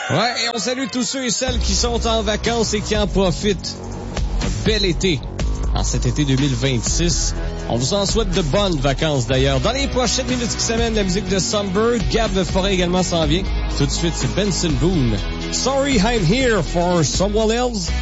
Ouais, et on salue tous ceux et celles qui sont en vacances et qui en profitent. Un bel été. En cet été 2026. On vous en souhaite de bonnes vacances d'ailleurs. Dans les prochaines minutes qui s'amènent, la musique de Sunbird, Gab de Forêt également s'en vient. Tout de suite, c'est Benson Boone. Sorry I'm here for someone else.